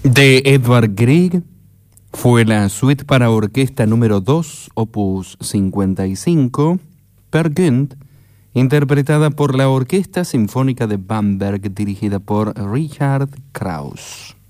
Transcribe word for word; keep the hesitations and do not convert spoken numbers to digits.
De Edvard Grieg fue la suite para orquesta número dos, opus cincuenta y cinco, Per Gynt, interpretada por la Orquesta Sinfónica de Bamberg, dirigida por Richard Krauss.